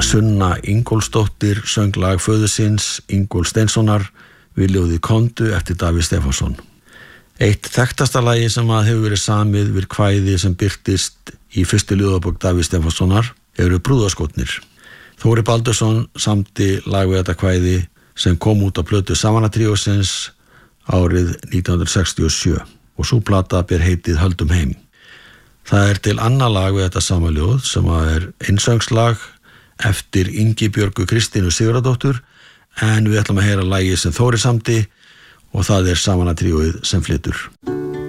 Sunna Ingólfsdóttir söng lag föður síns Ingólfs Steinssonar við ljóðið Kondu eftir Davíð Stefánsson. Eitt þekktasta lagi sem hefur verið samið við kvæði sem birtist í fyrstu ljóðabók Davíð Stefánssonar eru Brúðarskotnir. Þóri Baldursson samdi lag við þetta kvæði sem kom út á plötu Savanna tríósins árið 1967 og sú plata ber heitið Höldum heim. Það til annað lag við þetta sama ljóð sem einsöngslag eftir Ingibjörgu Kristínu Sigurðardóttur, en við ætlum að heyra lagið sem Þóri samdi og það Savanna tríóið sem flytur.